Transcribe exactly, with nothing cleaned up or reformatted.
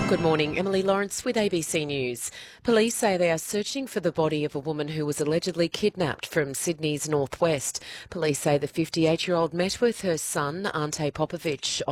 Good morning, Emily Lawrence with A B C News. Police say they are searching for the body of a woman who was allegedly kidnapped from Sydney's northwest. Police say the fifty-eight-year-old met with her son, Ante Popovic,